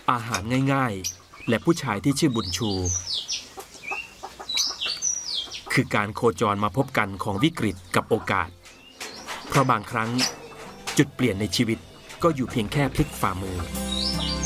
อาหารง่ายๆและผู้ชายที่ชื่อบุญชูคือการโคจรมาพบกันของวิกฤตกับโอกาสเพราะบางครั้งจุดเปลี่ยนในชีวิตก็อยู่เพียงแค่พลิกฝ่ามือ